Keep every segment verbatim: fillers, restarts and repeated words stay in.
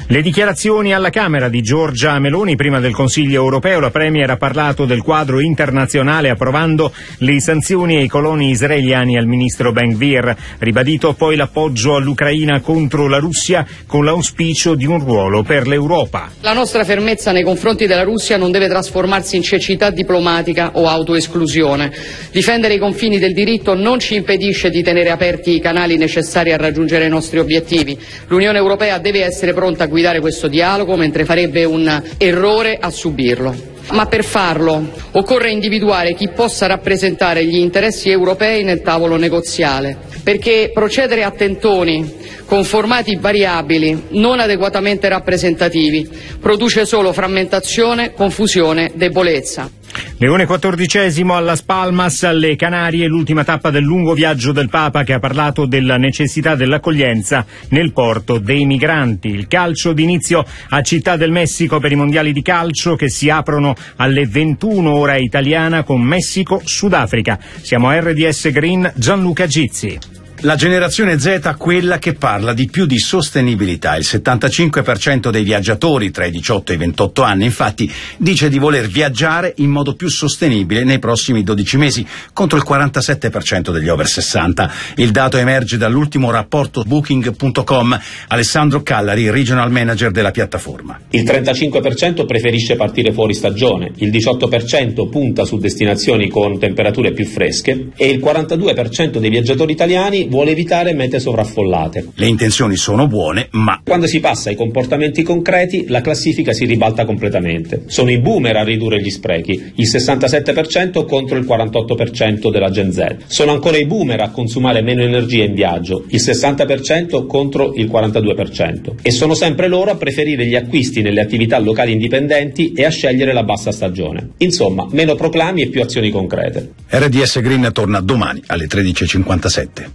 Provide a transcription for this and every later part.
Le dichiarazioni alla Camera di Giorgia Meloni prima del Consiglio europeo. La Premier ha parlato del quadro internazionale approvando le sanzioni ai coloni israeliani al ministro Ben-Gvir. Ribadito poi l'appoggio all'Ucraina contro la Russia con l'auspicio di un ruolo per l'Europa. La nostra fermezza nei confronti della Russia non deve trasformarsi in cecità diplomatica o autoesclusione. Difendere i confini del diritto non ci impedisce di tenere aperti i canali necessari a raggiungere i nostri obiettivi. L'Unione Europea deve essere pronta a guidare questo dialogo, mentre farebbe un errore a subirlo. Ma per farlo occorre individuare chi possa rappresentare gli interessi europei nel tavolo negoziale, perché procedere a tentoni con formati variabili non adeguatamente rappresentativi produce solo frammentazione, confusione, debolezza. Leone quattordicesimo a Las Palmas, alle Canarie, l'ultima tappa del lungo viaggio del Papa, che ha parlato della necessità dell'accoglienza nel porto dei migranti. Il calcio d'inizio a Città del Messico per i mondiali di calcio che si aprono alle ventuno ora italiana con Messico-Sudafrica. Siamo a R D S Green, Gianluca Gizzi. La generazione Z, quella che parla di più di sostenibilità. Il settantacinque per cento dei viaggiatori tra i diciotto e i ventotto anni, infatti, dice di voler viaggiare in modo più sostenibile nei prossimi dodici mesi, contro il quarantasette per cento degli over sessanta. Il dato emerge dall'ultimo rapporto Booking punto com. Alessandro Callari, regional manager della piattaforma. Il trentacinque per cento preferisce partire fuori stagione, il diciotto per cento punta su destinazioni con temperature più fresche e il quarantadue per cento dei viaggiatori italiani vuole evitare mete sovraffollate. Le intenzioni sono buone, ma quando si passa ai comportamenti concreti, la classifica si ribalta completamente. Sono i boomer a ridurre gli sprechi, il sessantasette per cento contro il quarantotto per cento della Gen Z. Sono ancora i boomer a consumare meno energia in viaggio, il sessanta per cento contro il quarantadue per cento. E sono sempre loro a preferire gli acquisti nelle attività locali indipendenti e a scegliere la bassa stagione. Insomma, meno proclami e più azioni concrete. R D S Green torna domani alle tredici e cinquantasette.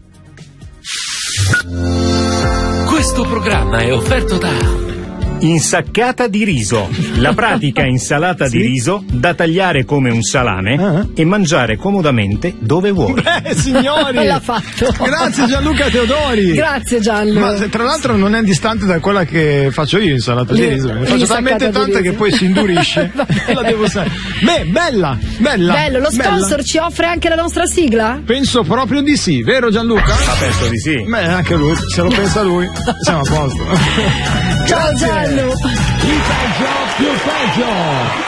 Questo programma è offerto da Insaccata di riso, la pratica insalata sì? di riso da tagliare come un salame uh-huh. e mangiare comodamente dove vuoi. Beh, signori! L'ha fatto. Grazie Gianluca Teodori. Grazie Gianlu. Ma tra l'altro non è distante da quella che faccio io, insalata di riso. Ne faccio talmente tanta che poi si indurisce. La devo sapere. Beh, bella, bella. Bello, lo sponsor bella. Ci offre anche la nostra sigla? Penso proprio di sì, vero Gianluca? Ah, penso di sì. Beh, anche lui, se lo pensa lui, siamo a posto. Ciao Gianlu. Il peggio più peggio.